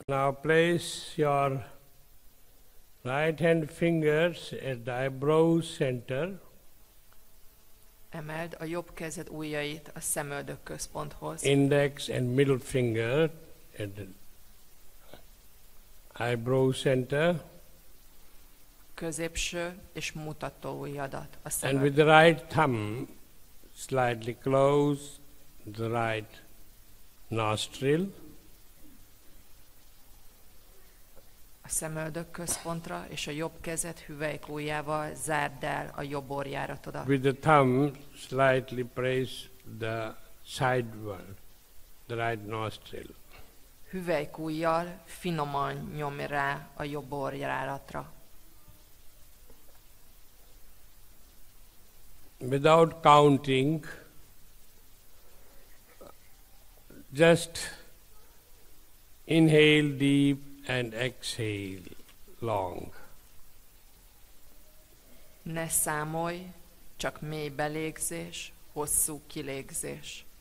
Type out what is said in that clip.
Now place your right hand fingers at the eyebrow center. Emeld a jobb kezed ujjait a szemöldök központhoz. Index and middle finger at the eyebrow center. Középső és mutató ujjadat a And szemöldök. with the right thumb slightly close the right nostril. A szemöldök központra, és a jobb kezed hüvelykujjával zárd el a jobb orjáratodat. With the thumb slightly press the sideward, the right nostril. Hüvelykujjal finoman nyomj rá a jobb orjáratra. Without counting, just inhale deep and exhale long. Ne számolj, csak mély belégzés, hosszú kilégzés.